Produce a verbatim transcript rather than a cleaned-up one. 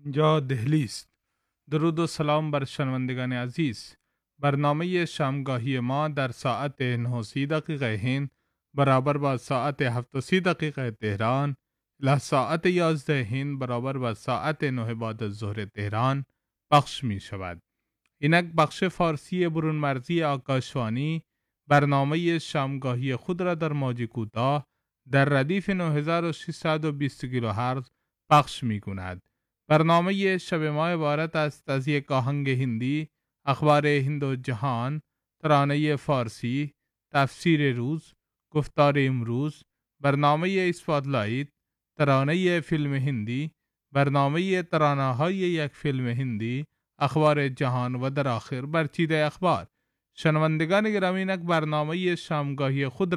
اینجا دهلی است. درود و سلام بر شنوندگان عزیز. برنامه شامگاهی ما در ساعت نه و سی دقیقه هند برابر با ساعت هفت و سی دقیقه تهران الی ساعت یازده هند برابر با ساعت نه بعد از ظهر تهران پخش می شود. اینک بخش فارسی برون مرزی آکاشوانی برنامه شامگاهی خود را در موج کوتاه در ردیف نه هزار و ششصد و بیست کیلوهرتز پخش می کند. برنامه شب ما عبارت است از یک آهنگ هندی، اخبار هند و جهان، ترانه فارسی، تفسیر روز، گفتار امروز، برنامه اسپاتلایت، ترانه فیلم هندی، برنامه ترانه های یک فیلم هندی، اخبار جهان و در آخر برچیده اخبار. شنوندگان گرامی، یک برنامه شامگاهی خود